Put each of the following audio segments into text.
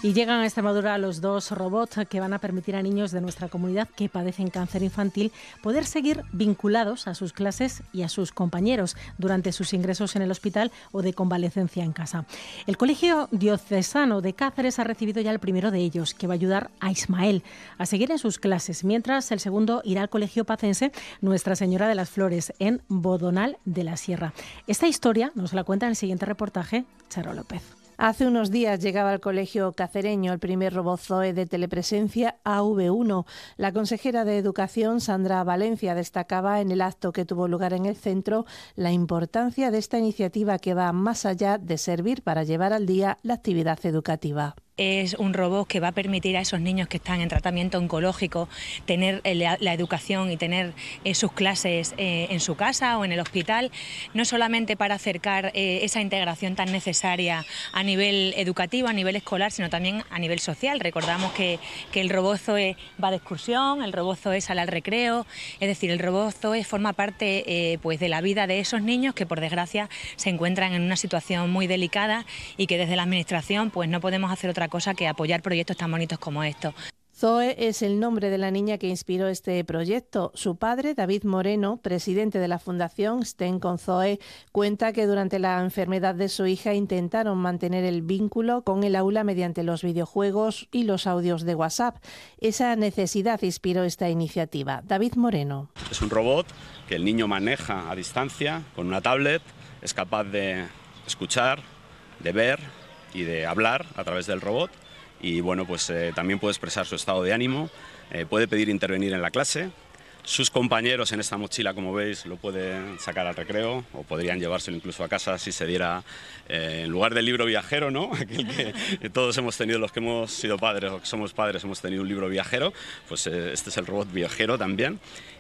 Y llegan a Extremadura los 2 robots que van a permitir a niños de nuestra comunidad que padecen cáncer infantil poder seguir vinculados a sus clases y a sus compañeros durante sus ingresos en el hospital o de convalecencia en casa. El Colegio Diocesano de Cáceres ha recibido ya el primero de ellos, que va a ayudar a Ismael a seguir en sus clases, mientras el segundo irá al Colegio Pacense Nuestra Señora de las Flores, en Bodonal de la Sierra. Esta historia nos la cuenta en el siguiente reportaje Charo López. Hace unos días llegaba al colegio cacereño el primer robot Zoe de telepresencia AV1. La consejera de Educación, Sandra Valencia, destacaba en el acto que tuvo lugar en el centro la importancia de esta iniciativa que va más allá de servir para llevar al día la actividad educativa. Es un robot que va a permitir a esos niños que están en tratamiento oncológico tener la educación y tener sus clases en su casa o en el hospital, no solamente para acercar esa integración tan necesaria a nivel educativo, a nivel escolar, sino también a nivel social. Recordamos que el robot Zoe va de excursión, el robot Zoe sale al recreo, es decir, el robot Zoe forma parte pues de la vida de esos niños que por desgracia se encuentran en una situación muy delicada y que desde la administración pues no podemos hacer otra cosa que apoyar proyectos tan bonitos como estos. Zoe es el nombre de la niña que inspiró este proyecto. Su padre, David Moreno, presidente de la Fundación STEM con Zoe, cuenta que durante la enfermedad de su hija intentaron mantener el vínculo con el aula mediante los videojuegos y los audios de WhatsApp. Esa necesidad inspiró esta iniciativa. David Moreno. Es un robot que el niño maneja a distancia con una tablet, es capaz de escuchar, de ver y de hablar a través del robot y bueno, pues también puede expresar su estado de ánimo, puede pedir intervenir en la clase. Sus compañeros en esta mochila, como veis, lo pueden sacar al recreo o podrían llevárselo incluso a casa si se diera, en lugar del libro viajero, ¿no? Aquel que todos hemos tenido, los que hemos sido padres o que somos padres, hemos tenido un libro viajero, pues este es el robot viajero también.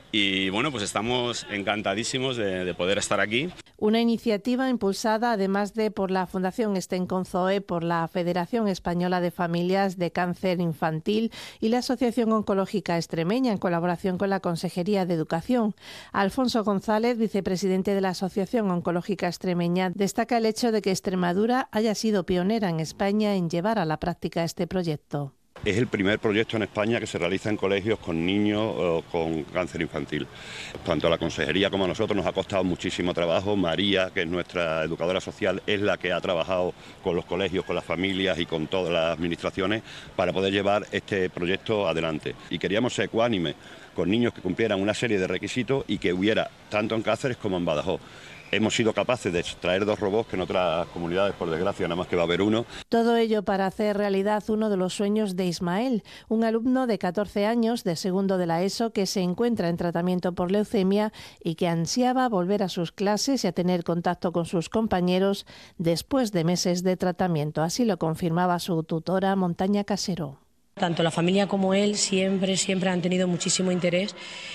Y bueno, pues estamos encantadísimos de poder estar aquí. Una iniciativa impulsada además de por la Fundación STEM con Zoe, por la Federación Española de Familias de Cáncer Infantil y la Asociación Oncológica Extremeña en colaboración con la Consejería de Educación. Alfonso González, vicepresidente de la Asociación Oncológica Extremeña, destaca el hecho de que Extremadura haya sido pionera en España en llevar a la práctica este proyecto. Es el primer proyecto en España que se realiza en colegios con niños con cáncer infantil. Tanto a la consejería como a nosotros nos ha costado muchísimo trabajo. María, que es nuestra educadora social, es la que ha trabajado con los colegios, con las familias y con todas las administraciones para poder llevar este proyecto adelante. Y queríamos ser ecuánimes con niños que cumplieran una serie de requisitos y que hubiera tanto en Cáceres como en Badajoz. Hemos sido capaces de traer 2 robots que en otras comunidades, por desgracia, nada más que va a haber uno. Todo ello para hacer realidad uno de los sueños de Ismael, un alumno de 14 años de segundo de la ESO que se encuentra en tratamiento por leucemia y que ansiaba volver a sus clases y a tener contacto con sus compañeros después de meses de tratamiento. Así lo confirmaba su tutora, Montaña Casero. Tanto la familia como él siempre han tenido muchísimo interés.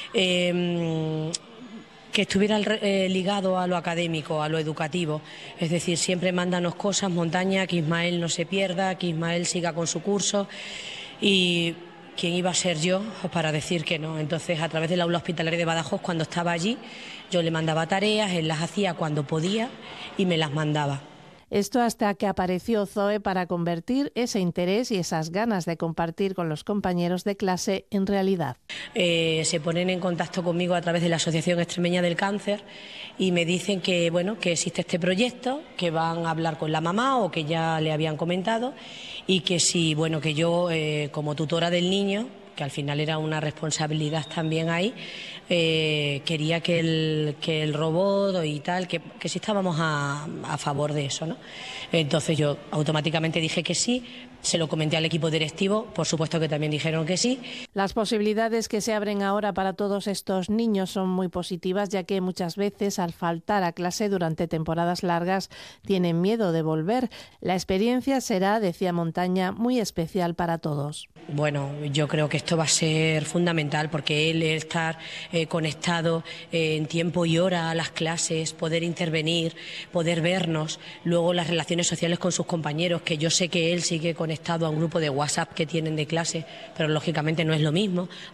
Que estuviera ligado a lo académico, a lo educativo. Es decir, siempre mándanos cosas, Montaña, que Ismael no se pierda, que Ismael siga con su curso. Y ¿quién iba a ser yo para decir que no? Entonces, a través del aula hospitalaria de Badajoz, cuando estaba allí, yo le mandaba tareas, él las hacía cuando podía y me las mandaba. Esto hasta que apareció Zoe para convertir ese interés y esas ganas de compartir con los compañeros de clase en realidad. Se ponen en contacto conmigo a través de la Asociación Extremeña del Cáncer y me dicen que, bueno, que existe este proyecto, que van a hablar con la mamá o que ya le habían comentado y que sí, bueno, que yo como tutora del niño, que al final era una responsabilidad también ahí, quería que el robot y tal, que sí estábamos a favor de eso, ¿no? Entonces yo automáticamente dije que sí, se lo comenté al equipo directivo, por supuesto que también dijeron que sí. Las posibilidades que se abren ahora para todos estos niños son muy positivas, ya que muchas veces al faltar a clase durante temporadas largas tienen miedo de volver. La experiencia será, decía Montaña, muy especial para todos. Bueno, yo creo que esto va a ser fundamental porque el estar conectado en tiempo y hora a las clases, poder intervenir, poder vernos, luego las relaciones sociales con sus compañeros, que yo sé que él sigue conectado a un grupo de WhatsApp que tienen de clase, pero lógicamente no es lo mismo.